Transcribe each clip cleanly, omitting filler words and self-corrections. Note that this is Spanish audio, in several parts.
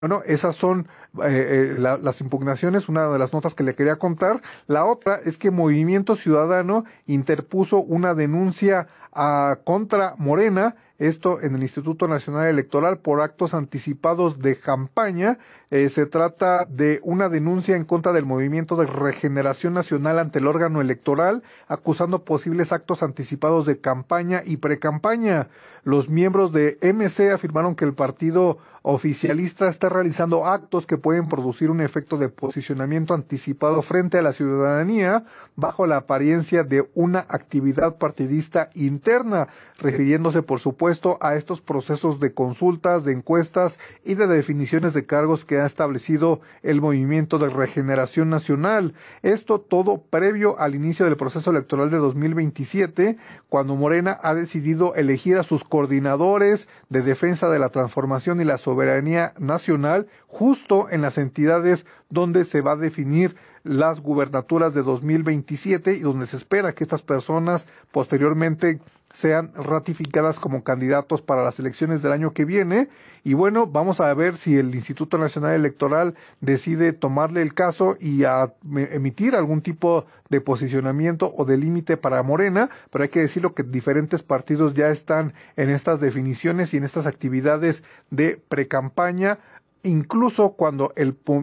Bueno, esas son las impugnaciones, una de las notas que le quería contar. La otra es que Movimiento Ciudadano interpuso una denuncia contra Morena, esto en el Instituto Nacional Electoral por actos anticipados de campaña. Se trata de una denuncia en contra del Movimiento de Regeneración Nacional ante el órgano electoral, acusando posibles actos anticipados de campaña y precampaña. Los miembros de MC afirmaron que el partido oficialista está realizando actos que pueden producir un efecto de posicionamiento anticipado frente a la ciudadanía bajo la apariencia de una actividad partidista interna, refiriéndose por supuesto a estos procesos de consultas, de encuestas y de definiciones de cargos que ha establecido el Movimiento de Regeneración Nacional. Esto todo previo al inicio del proceso electoral de 2027, cuando Morena ha decidido elegir a sus coordinadores de defensa de la transformación y la soberanía nacional, justo en las entidades donde se va a definir las gubernaturas de 2027 y donde se espera que estas personas posteriormente sean ratificadas como candidatos para las elecciones del año que viene. Y bueno, vamos a ver si el Instituto Nacional Electoral decide tomarle el caso y emitir algún tipo de posicionamiento o de límite para Morena, pero hay que decirlo que diferentes partidos ya están en estas definiciones y en estas actividades de precampaña, incluso cuando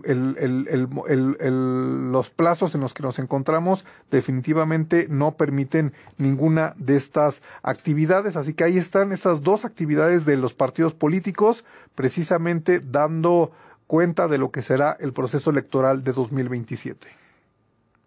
los plazos en los que nos encontramos definitivamente no permiten ninguna de estas actividades. Así que ahí están estas dos actividades de los partidos políticos, precisamente dando cuenta de lo que será el proceso electoral de 2027.